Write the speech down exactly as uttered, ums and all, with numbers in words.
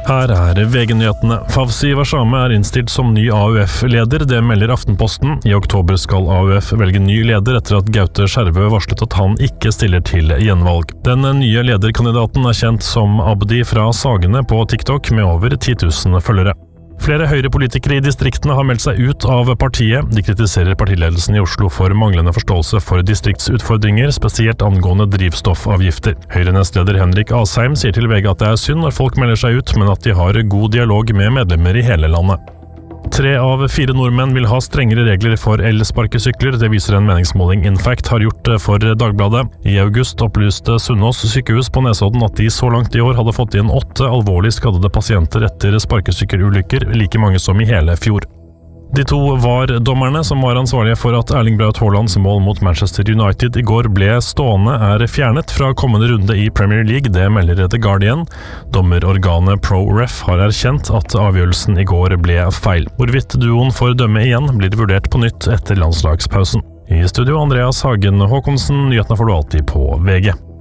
Her er V G-nyhetene. Favsi Warsame er innstilt som ny A U F-leder, det melder Aftenposten. I oktober skal A U F velge ny leder etter at Gaute Skjervø varslet at han ikke stiller til gjenvalg. Den nye lederkandidaten er kjent som Abdi fra Sagene på TikTok med over ti tusen følgere. Flere høyrepolitikere i distriktene har meldt seg ut av partiet. De kritiserer partiledelsen i Oslo for manglende forståelse for distriktsutfordringer, spesielt angående drivstoffavgifter. Høyre-nestleder Henrik Asheim sier til V G at det er synd når folk melder seg ut, men at de har god dialog med medlemmer i hele landet. Tre av fire nordmenn vil ha strengere regler for elsparkesykler, det viser en meningsmåling Infact har gjort for Dagbladet. I august opplyste Sunnaas sykehus på Nesodden at de så langt i år hadde fått inn åtte alvorlig skadede pasienter etter sparkesykkelulykker, like mange som i hele fjor. De to var dommerne som var ansvarlige for at Erling Braut Haalands mål mot Manchester United i går ble stående er fjernet fra kommende runde i Premier League, det melder The Guardian. Dommerorganet ProRef har erkjent at avgjørelsen i går ble feil. Hvorvidt duoen får dømme igjen blir vurdert på nytt etter landslagspausen. I studio Andreas Hagen Håkonsen, nyhetene får du alltid på V G.